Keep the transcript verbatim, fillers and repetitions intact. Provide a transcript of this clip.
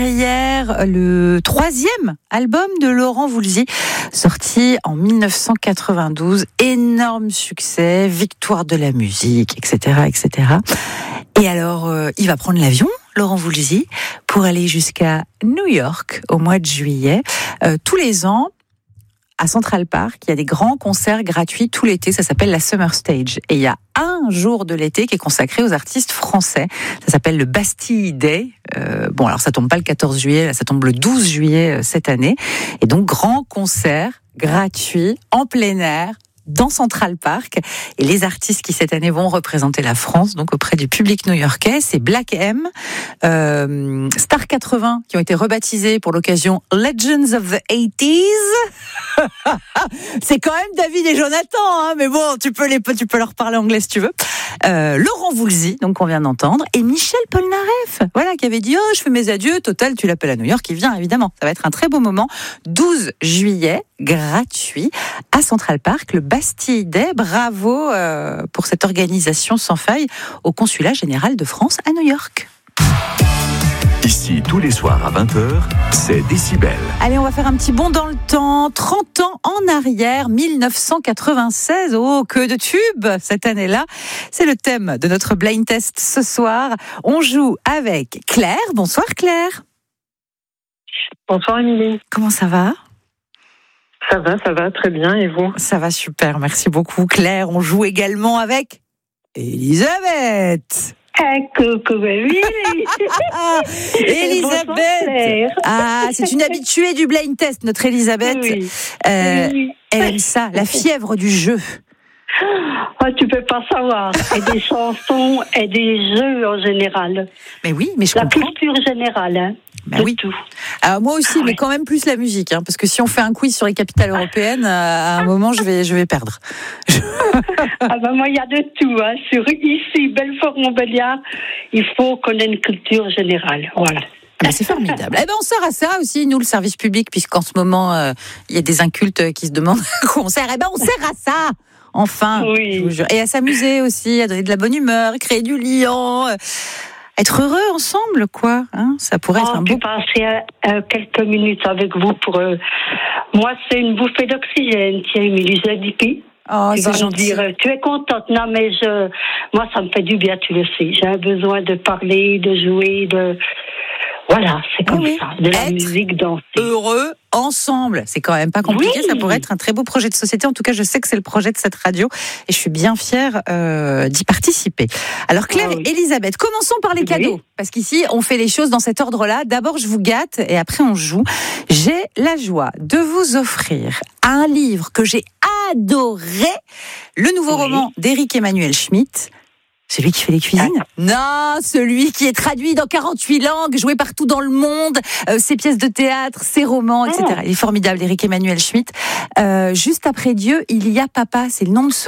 derrière le troisième album de Laurent Voulzy, sorti en dix-neuf cent quatre-vingt-douze. Énorme succès, victoire de la musique, et cetera, et cetera. Et alors, euh, il va prendre l'avion, Laurent Voulzy, pour aller jusqu'à New York au mois de juillet. Euh, tous les ans, à Central Park, il y a des grands concerts gratuits tout l'été, ça s'appelle la Summer Stage. Et il y a un jour de l'été qui est consacré aux artistes français. Ça s'appelle le Bastille Day. Euh, bon, alors ça tombe pas le quatorze juillet, ça tombe le douze juillet cette année. Et donc, grand concert gratuit, en plein air, dans Central Park. Et les artistes qui cette année vont représenter la France, donc auprès du public new-yorkais, c'est Black M, euh, Star quatre-vingts, qui ont été rebaptisés pour l'occasion Legends of the eighties. C'est quand même David et Jonathan, hein, mais bon, tu peux les, tu peux leur parler anglais si tu veux. Euh, Laurent Voulzy, donc qu'on vient d'entendre, et Michel Polnareff, voilà, qui avait dit oh je fais mes adieux, total tu l'appelles à New York, il vient évidemment. Ça va être un très beau moment. douze juillet, gratuit à Central Park, le Bastille Day. Bravo euh, pour cette organisation sans faille au Consulat général de France à New York. Ici, tous les soirs à vingt heures, c'est Décibel. Allez, on va faire un petit bond dans le temps. trente ans en arrière, dix-neuf cent quatre-vingt-seize. Oh, que de tubes cette année-là. C'est le thème de notre blind test ce soir. On joue avec Claire. Bonsoir Claire. Bonsoir Émilie. Comment ça va ? Ça va, ça va, très bien. Et vous ? Ça va super, merci beaucoup Claire. On joue également avec Elisabeth. Ah, coucou, oui. Elisabeth. Ah, c'est une habituée du blind test, notre Elisabeth. Oui. Euh, oui. Elle aime ça, la fièvre du jeu. Oh, tu peux pas savoir. Et des chansons et des jeux en général. Mais oui, mais je la comprends. culture générale, hein. Ben de oui. tout. Alors moi aussi, Ah, mais oui. quand même plus la musique, hein, parce que si on fait un quiz sur les capitales européennes, à un moment, je vais, je vais perdre. Ah ben moi, il y a de tout. Hein. Sur ici, Belfort-Montbéliard, il faut qu'on ait une culture générale. Voilà. Ben, c'est formidable. Eh ben, on sert à ça aussi, nous, le service public, puisqu'en ce moment, euh, il y a des incultes qui se demandent à quoi on sert. Eh ben, on sert à ça. Enfin, Oui. je vous jure. Et à s'amuser aussi, à donner de la bonne humeur, créer du lien, euh, être heureux ensemble, quoi. Hein, ça pourrait Oh, être un puis beau. passer euh, euh, quelques minutes avec vous pour. Euh, moi, c'est une bouffée d'oxygène. Tiens, Émilie, je l'ai dit. Oh, Tu c'est vas me gentil. dire, tu es contente. Non, mais je, moi, ça me fait du bien, tu le sais. J'ai un besoin de parler, de jouer, de. Voilà, c'est comme Oui, oui. ça. De la Être musique, danser. Heureux ensemble. C'est quand même pas compliqué. Oui. Ça pourrait être un très beau projet de société. En tout cas, je sais que c'est le projet de cette radio et je suis bien fière euh, d'y participer. Alors, Claire Ah oui. et Elisabeth, commençons par les Oui. cadeaux. Parce qu'ici, on fait les choses dans cet ordre-là. D'abord, je vous gâte et après, on joue. J'ai la joie de vous offrir un livre que j'ai adoré. Le nouveau Oui. roman d'Éric Emmanuel Schmitt. Celui qui fait les cuisines ? Non, celui qui est traduit dans quarante-huit langues, joué partout dans le monde, euh, ses pièces de théâtre, ses romans, et cetera. Il est formidable, Éric Emmanuel Schmitt. Euh, juste après Dieu, il y a papa, c'est le nom de ce